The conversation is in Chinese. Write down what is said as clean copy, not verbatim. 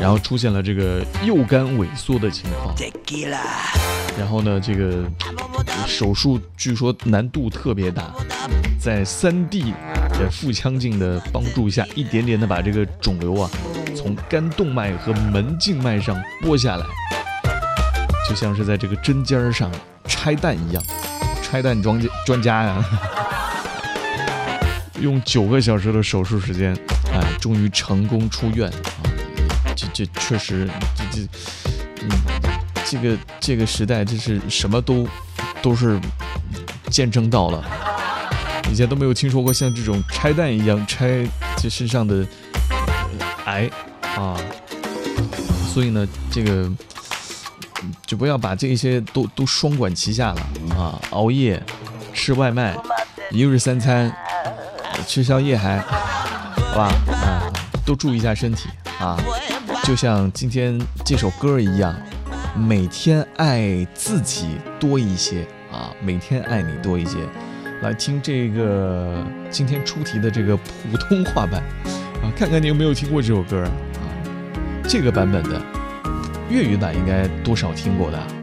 然后出现了这个右肝萎缩的情况，然后呢，这个手术据说难度特别大，在3D 的腹腔镜的帮助下，一点点的把这个肿瘤啊从肝动脉和门静脉上剥下来，就像是在这个针尖上拆弹一样。拆弹专家呀，用9个小时的手术时间，终于成功出院啊！这确实，这个时代，这是什么都是见证到了，以前都没有听说过像这种拆弹一样拆这身上的癌啊，所以呢，这个就不要把这些都双管齐下了啊！熬夜、吃外卖、1日3餐、吃宵夜好吧都注意一下身体啊！就像今天这首歌一样，每天爱自己多一些啊！每天爱你多一些。来听这个今天出题的这个普通话版啊，看看你有没有听过这首歌啊？这个版本的粤语版应该多少听过的。